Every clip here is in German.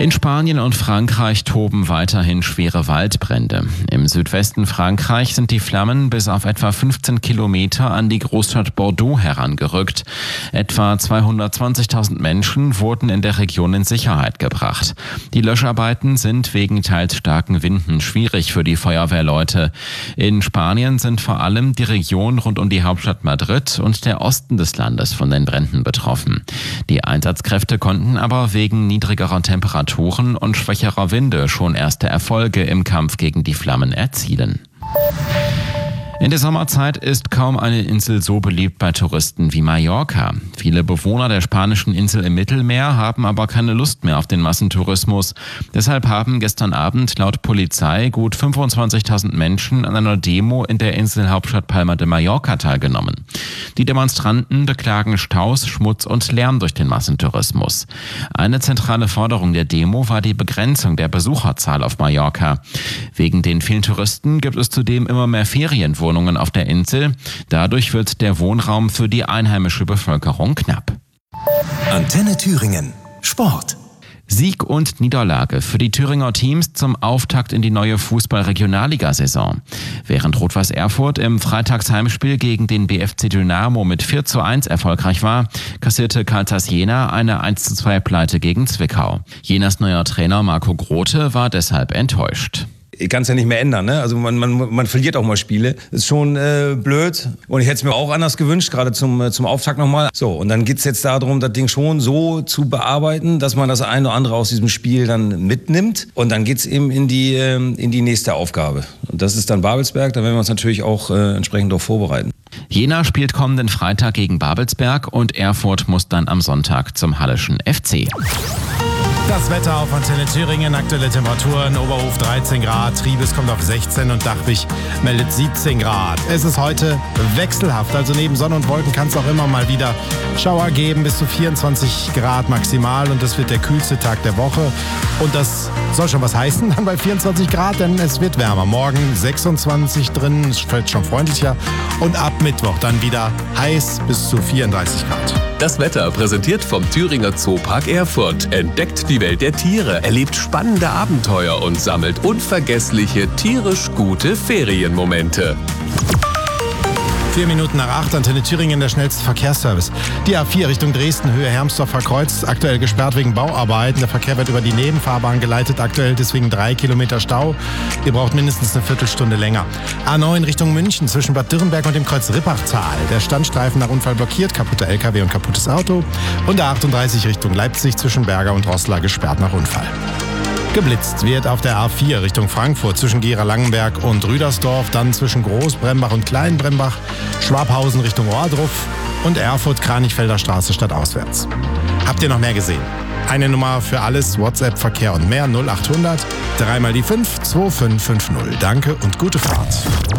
In Spanien und Frankreich toben weiterhin schwere Waldbrände. Im Südwesten Frankreich sind die Flammen bis auf etwa 15 Kilometer an die Großstadt Bordeaux herangerückt. Etwa 220.000 Menschen wurden in der Region in Sicherheit gebracht. Die Löscharbeiten sind wegen teils starken Winden schwierig für die Feuerwehrleute. In Spanien sind vor allem die Region rund um die Hauptstadt Madrid und der Osten des Landes von den Bränden betroffen. Die Einsatzkräfte konnten aber wegen niedrigerer Temperaturen und schwächerer Winde schon erste Erfolge im Kampf gegen die Flammen erzielen. In der Sommerzeit ist kaum eine Insel so beliebt bei Touristen wie Mallorca. Viele Bewohner der spanischen Insel im Mittelmeer haben aber keine Lust mehr auf den Massentourismus. Deshalb haben gestern Abend laut Polizei gut 25.000 Menschen an einer Demo in der Inselhauptstadt Palma de Mallorca teilgenommen. Die Demonstranten beklagen Staus, Schmutz und Lärm durch den Massentourismus. Eine zentrale Forderung der Demo war die Begrenzung der Besucherzahl auf Mallorca. Wegen den vielen Touristen gibt es zudem immer mehr Ferienwohnungen auf der Insel. Dadurch wird der Wohnraum für die einheimische Bevölkerung knapp. Antenne Thüringen. Sport. Sieg und Niederlage für die Thüringer Teams zum Auftakt in die neue Fußball-Regionalligasaison. Während Rot-Weiß Erfurt im Freitagsheimspiel gegen den BFC Dynamo mit 4:1 erfolgreich war, kassierte Carlsruhe Jena eine 1:2 Pleite gegen Zwickau. Jenas neuer Trainer Marco Grote war deshalb enttäuscht. Ich kann es ja nicht mehr ändern, ne? Also man verliert auch mal Spiele. Ist schon blöd. Und ich hätte es mir auch anders gewünscht, gerade zum Auftakt nochmal. So, und dann geht's jetzt darum, das Ding schon so zu bearbeiten, dass man das eine oder andere aus diesem Spiel dann mitnimmt. Und dann geht's eben in die nächste Aufgabe. Und das ist dann Babelsberg. Da werden wir uns natürlich auch entsprechend darauf vorbereiten. Jena spielt kommenden Freitag gegen Babelsberg und Erfurt muss dann am Sonntag zum Halleschen FC. Das Wetter auf Antenne Thüringen, aktuelle Temperaturen, Oberhof 13 Grad, Triebes kommt auf 16 und Dachwig meldet 17 Grad. Es ist heute wechselhaft, also neben Sonne und Wolken kann es auch immer mal wieder Schauer geben, bis zu 24 Grad maximal und das wird der kühlste Tag der Woche. Und das soll schon was heißen dann bei 24 Grad, denn es wird wärmer. Morgen 26 drin, es fällt schon freundlicher und ab Mittwoch dann wieder heiß bis zu 34 Grad. Das Wetter präsentiert vom Thüringer Zoopark Erfurt. Entdeckt die Welt der Tiere, erlebt spannende Abenteuer und sammelt unvergessliche, tierisch gute Ferienmomente. 4 Minuten nach 8, Antenne Thüringen, der schnellste Verkehrsservice. Die A4 Richtung Dresden, Höhe Hermsdorfer Kreuz, aktuell gesperrt wegen Bauarbeiten. Der Verkehr wird über die Nebenfahrbahn geleitet, aktuell deswegen 3 Kilometer Stau. Ihr braucht mindestens eine Viertelstunde länger. A9 Richtung München, zwischen Bad Dürrenberg und dem Kreuz Rippachtal. Der Standstreifen nach Unfall blockiert, kaputter LKW und kaputtes Auto. Und A38 Richtung Leipzig, zwischen Berger und Roßla gesperrt nach Unfall. Geblitzt wird auf der A4 Richtung Frankfurt zwischen Gera-Langenberg und Rüdersdorf, dann zwischen Großbrembach und Kleinbrembach, Schwabhausen Richtung Ohrdruf und Erfurt-Kranichfelder Straße stadtauswärts. Habt ihr noch mehr gesehen? Eine Nummer für alles, WhatsApp, Verkehr und mehr 0800 3 mal die 5 2550. Danke und gute Fahrt.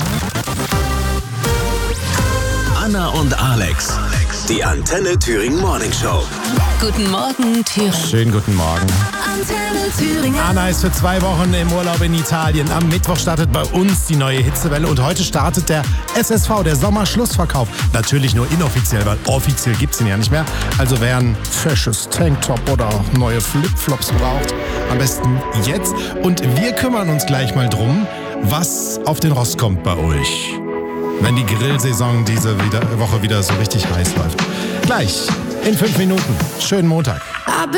Anna und Alex, die Antenne Thüringen Morning Show. Guten Morgen, Thüringen. Schönen guten Morgen. Antenne Thüringen. Anna ist für 2 Wochen im Urlaub in Italien. Am Mittwoch startet bei uns die neue Hitzewelle und heute startet der SSV, der Sommerschlussverkauf. Natürlich nur inoffiziell, weil offiziell gibt's ihn ja nicht mehr. Also wer ein fesches Tanktop oder neue Flipflops braucht, am besten jetzt. Und wir kümmern uns gleich mal drum, was auf den Rost kommt bei euch, wenn die Grillsaison diese Woche wieder so richtig heiß läuft. Gleich in 5 Minuten. Schönen Montag.